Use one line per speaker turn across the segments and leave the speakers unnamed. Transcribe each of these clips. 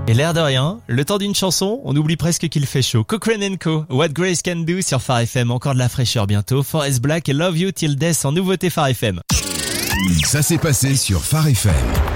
Et l'air de rien, le temps d'une chanson, on oublie presque qu'il fait chaud. Cochrane & Co, What Grace Can Do sur Phare FM, encore de la fraîcheur bientôt. Forest Black et Love You Till Death en nouveauté Phare FM.
Ça s'est passé sur Phare FM.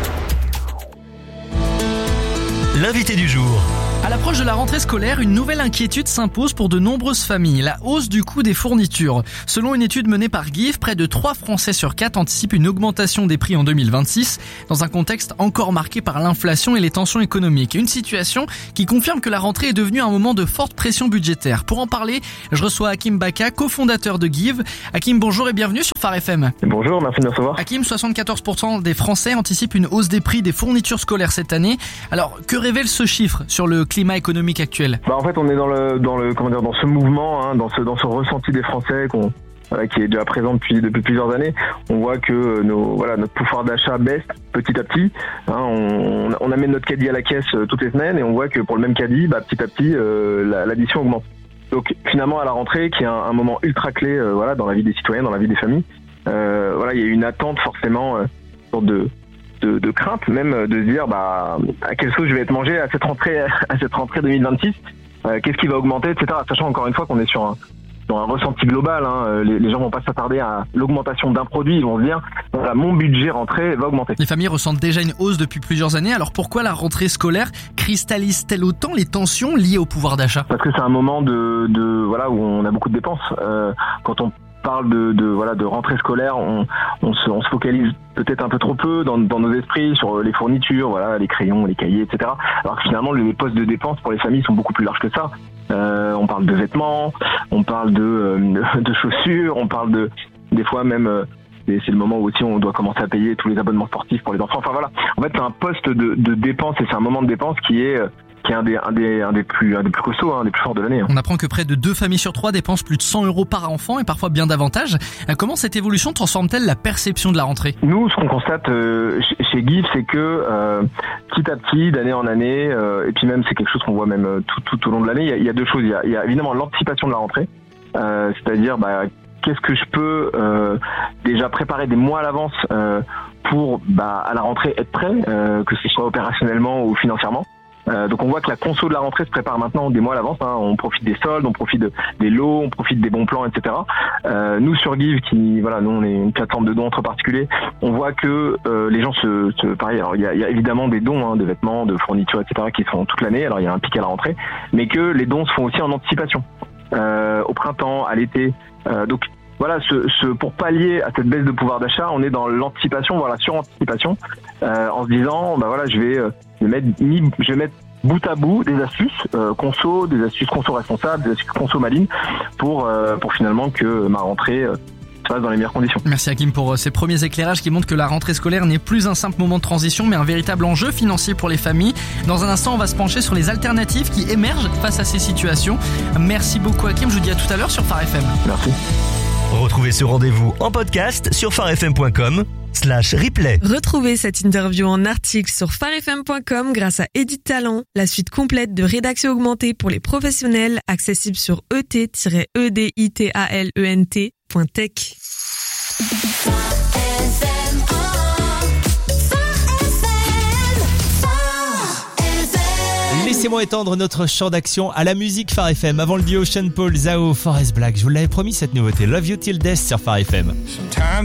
L'invité du jour.
À l'approche de la rentrée scolaire, une nouvelle inquiétude s'impose pour de nombreuses familles, la hausse du coût des fournitures. Selon une étude menée par Give, près de 3 Français sur 4 anticipent une augmentation des prix en 2026, dans un contexte encore marqué par l'inflation et les tensions économiques. Une situation qui confirme que la rentrée est devenue un moment de forte pression budgétaire. Pour en parler, je reçois Hakim Baka, cofondateur de Give. Hakim, bonjour et bienvenue sur Phare FM.
Bonjour, merci de me recevoir.
Hakim, 74% des Français anticipent une hausse des prix des fournitures scolaires cette année. Alors, que révèle ce chiffre sur le climat économique actuel?
En fait, on est dans ce mouvement, dans ce ressenti des Français qui est déjà présent depuis plusieurs années. On voit que notre pouvoir d'achat baisse petit à petit. On amène notre caddie à la caisse toutes les semaines et on voit que pour le même caddie, petit à petit, l'addition augmente. Donc finalement, à la rentrée, qui est un moment ultra clé, dans la vie des citoyens, dans la vie des familles, il y a une attente forcément de crainte même de se dire à quelle sauce je vais être mangé à cette rentrée 2026, qu'est-ce qui va augmenter, etc. Sachant encore une fois qu'on est sur un ressenti global, les gens vont pas s'attarder à l'augmentation d'un produit, ils vont se dire mon budget rentrée va augmenter.
Les familles ressentent déjà une hausse depuis plusieurs années, alors pourquoi la rentrée scolaire cristallise-t-elle autant les tensions liées au pouvoir d'achat?
Parce que c'est un moment où on a beaucoup de dépenses. Quand on parle de rentrée scolaire, on se focalise peut-être un peu trop peu dans nos esprits sur les fournitures, les crayons, les cahiers, etc. Alors que finalement, les postes de dépenses pour les familles sont beaucoup plus larges que ça. On parle de vêtements, on parle de chaussures, on parle des fois même c'est le moment où aussi on doit commencer à payer tous les abonnements sportifs pour les enfants. En fait, c'est un poste de dépenses et c'est un moment de dépenses qui est un des plus costauds, des plus forts de l'année.
On apprend que près de 2 familles sur 3 dépensent plus de 100 € par enfant et parfois bien davantage. Comment cette évolution transforme-t-elle la perception de la rentrée?
Nous, ce qu'on constate chez Give, c'est que petit à petit, d'année en année, et puis même c'est quelque chose qu'on voit même tout au long de l'année, il y a deux choses. Il y a évidemment l'anticipation de la rentrée, c'est-à-dire qu'est-ce que je peux déjà préparer des mois à l'avance pour à la rentrée être prêt, que ce soit opérationnellement ou financièrement. Donc on voit que la conso de la rentrée se prépare maintenant des mois à l'avance. On profite des soldes, on profite des lots, on profite des bons plans, etc. Nous sur Give, nous on est une plateforme de dons entre particuliers, on voit que les gens pareil. Alors il y a évidemment des dons, de vêtements, de fournitures, etc. qui se font toute l'année. Alors il y a un pic à la rentrée, mais que les dons se font aussi en anticipation, au printemps, à l'été. Donc pour pallier à cette baisse de pouvoir d'achat, on est dans l'anticipation, voire la suranticipation, en se disant, je vais mettre bout à bout des astuces conso responsables, des astuces conso malines pour finalement que ma rentrée se passe dans les meilleures conditions.
Merci Hakim pour ces premiers éclairages qui montrent que la rentrée scolaire n'est plus un simple moment de transition mais un véritable enjeu financier pour les familles. Dans un instant, on va se pencher sur les alternatives qui émergent face à ces situations. Merci beaucoup Hakim, je vous dis à tout à l'heure sur Phare FM.
Merci.
Retrouvez ce rendez-vous en podcast sur pharefm.com/replay.
Retrouvez cette interview en article sur pharefm.com grâce à Edit Talent, la suite complète de rédaction augmentée pour les professionnels, accessible sur et-editalent.tech.
Laissez-moi étendre notre champ d'action à la musique Phare FM avant le duo Sean Paul, Zao, Forest Black. Je vous l'avais promis cette nouveauté, Love You Till Death sur Phare FM.